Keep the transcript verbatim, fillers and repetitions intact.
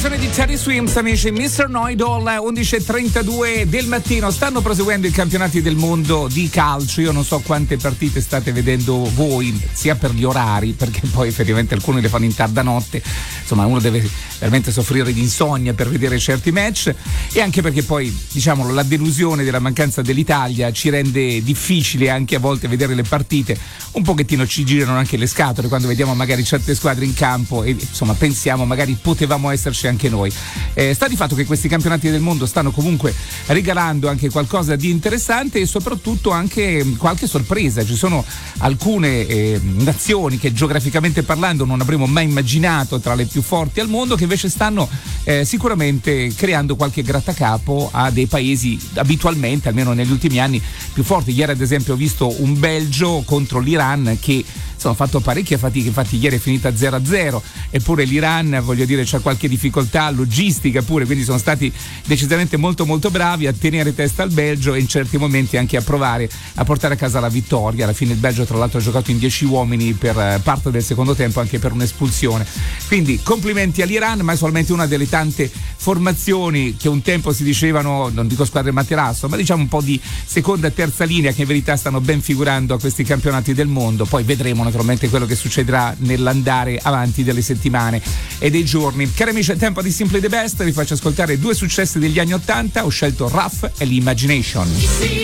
canzone di Teddy Swims, amici. mister Know-It-All, undici e trentadue del mattino. Stanno proseguendo i campionati del mondo di calcio. Io non so quante partite state vedendo voi, sia per gli orari, perché poi effettivamente alcuni le fanno in tarda notte. Insomma, uno deve veramente soffrire di insonnia per vedere certi match, e anche perché poi, diciamolo, la delusione della mancanza dell'Italia ci rende difficile anche a volte vedere le partite. Un pochettino ci girano anche le scatole quando vediamo magari certe squadre in campo e insomma pensiamo magari potevamo esserci anche noi. Eh, sta di fatto che questi campionati del mondo stanno comunque regalando anche qualcosa di interessante e soprattutto anche qualche sorpresa. Ci sono alcune eh, nazioni che geograficamente parlando non avremmo mai immaginato tra le più forti al mondo, che invece stanno eh, sicuramente creando qualche grattacapo a dei paesi abitualmente, almeno negli ultimi anni, più forti. Ieri ad esempio ho visto un Belgio contro l'Iran che insomma, ha fatto parecchie fatiche, infatti ieri è finita zero a zero, eppure l'Iran, voglio dire, c'ha qualche difficoltà logistica pure, quindi sono stati decisamente molto molto bravi a tenere testa al Belgio e in certi momenti anche a provare a portare a casa la vittoria. Alla fine il Belgio tra l'altro ha giocato in dieci uomini per parte del secondo tempo, anche per un'espulsione. Quindi complimenti all'Iran, ma è solamente una delle tante formazioni che un tempo si dicevano, non dico squadre materasso, ma diciamo un po' di seconda e terza linea, che in verità stanno ben figurando a questi campionati del mondo. Poi vedremo naturalmente quello che succederà nell'andare avanti delle settimane e dei giorni. Cari amici, è tempo di Simply the Best. Vi faccio ascoltare due successi degli anni ottanta. Ho scelto Rough e l'Imagination.